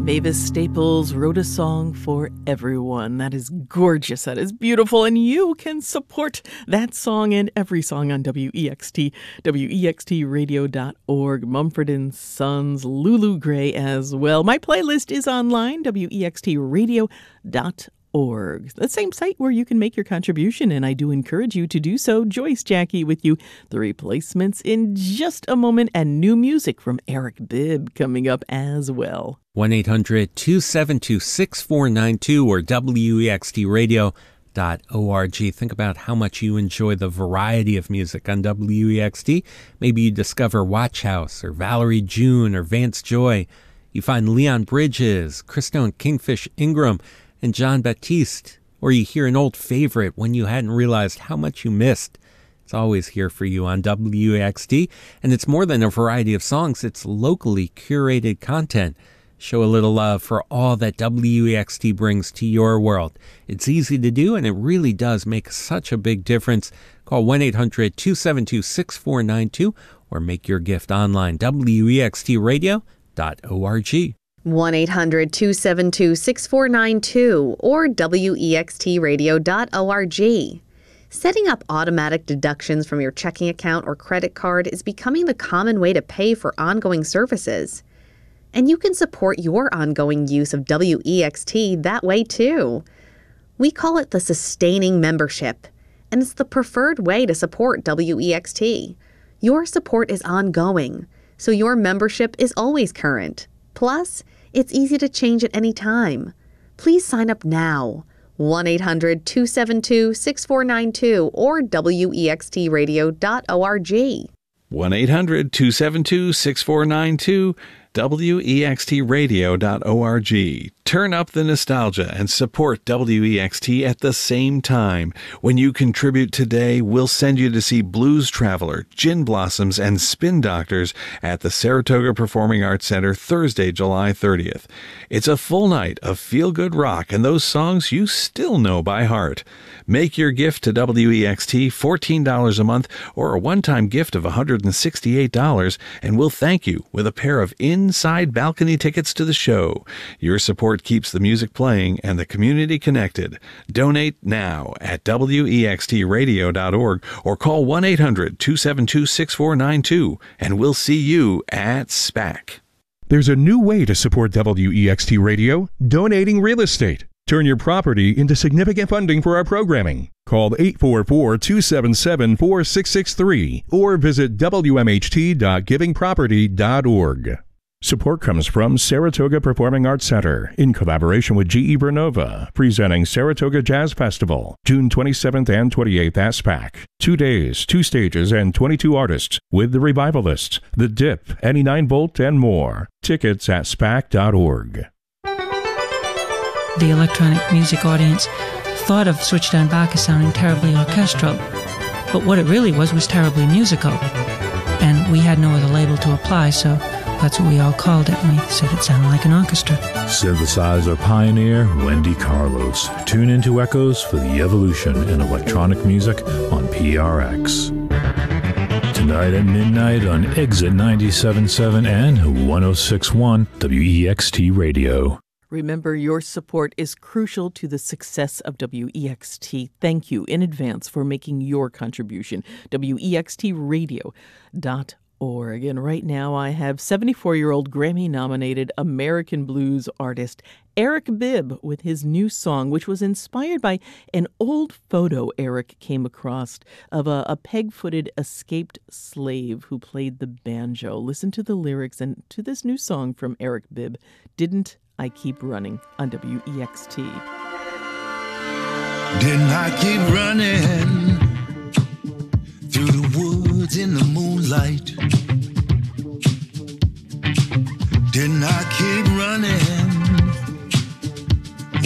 Mavis Staples wrote a song for everyone. That is gorgeous. That is beautiful. And you can support that song and every song on WEXT, WEXTradio.org, Mumford & Sons, Lulu Gray as well. My playlist is online, WEXTradio.org. The same site where you can make your contribution, and I do encourage you to do so. Joyce Jackie with you. The replacements in just a moment, and new music from Eric Bibb coming up as well. 1-800-272-6492 or WEXTradio.org. Think about how much you enjoy the variety of music on WEXT. Maybe you discover Watch House or Valerie June or Vance Joy. You find Leon Bridges, Christone Kingfish Ingram, and John Baptiste, or you hear an old favorite when you hadn't realized how much you missed. It's always here for you on WEXT, and it's more than a variety of songs. It's locally curated content. Show a little love for all that WEXT brings to your world. It's easy to do, and it really does make such a big difference. Call 1-800-272-6492 or make your gift online, WEXTradio.org. 1-800-272-6492 or WEXTradio.org. Setting up automatic deductions from your checking account or credit card is becoming the common way to pay for ongoing services. And you can support your ongoing use of WEXT that way too. We call it the sustaining membership, and it's the preferred way to support WEXT. Your support is ongoing, so your membership is always current. Plus, it's easy to change at any time. Please sign up now. 1-800-272-6492 or WEXTradio.org. 1-800-272-6492, WEXTradio.org. Turn up the nostalgia and support WEXT at the same time. When you contribute today, we'll send you to see Blues Traveler, Gin Blossoms, and Spin Doctors at the Saratoga Performing Arts Center Thursday, July 30th. It's a full night of feel-good rock and those songs you still know by heart. Make your gift to WEXT, $14 a month, or a one-time gift of $168, and we'll thank you with a pair of inside balcony tickets to the show. Your support keeps the music playing and the community connected. Donate now at WEXTradio.org or call 1-800-272-6492, and we'll see you at SPAC. There's a new way to support WEXT Radio, donating real estate. Turn your property into significant funding for our programming. Call 844-277-4663 or visit WMHT.givingproperty.org. Support comes from Saratoga Performing Arts Center in collaboration with GE Vernova, presenting Saratoga Jazz Festival, June 27th and 28th at SPAC. 2 days, 2 stages, and 22 artists with the Revivalists, The Dip, Any 9 Volt, and more. Tickets at SPAC.org. The electronic music audience thought of Switchdown Bach as sounding terribly orchestral, but what it really was terribly musical. And we had no other label to apply, so that's what we all called it, and we said it sounded like an orchestra. Synthesizer pioneer Wendy Carlos. Tune into Echoes for the evolution in electronic music on PRX. Tonight at midnight on Exit 97.7 and 106.1 WEXT Radio. Remember, your support is crucial to the success of WEXT. Thank you in advance for making your contribution. WEXTradio.org. And right now I have 74-year-old Grammy-nominated American blues artist Eric Bibb with his new song, which was inspired by an old photo Eric came across of a peg-footed escaped slave who played the banjo. Listen to the lyrics and to this new song from Eric Bibb, Didn't I Keep Running, on WEXT. Didn't I keep running through the woods in the moonlight? Didn't I keep running